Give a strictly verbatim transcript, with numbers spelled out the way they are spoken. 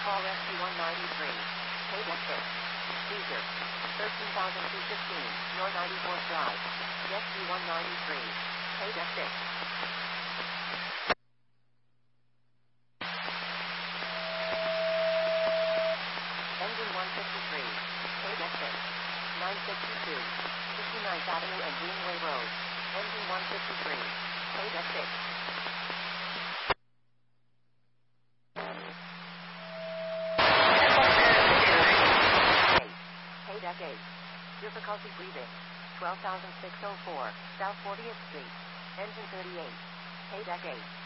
Call S G one ninety-three. Paid exit. Caesar. thirteen thousand two hundred fifteen, North ninety-fourth Drive. S G one ninety-three. Paid exit. Engine one fifty-three. Paid exit. nine sixty-two. fifty-ninth Avenue and Greenway Road. Engine one fifty-three. Paid exit. Paid exit. Difficulty breathing. twelve thousand six hundred four, South fortieth Street. Engine thirty-eight. Paid exit.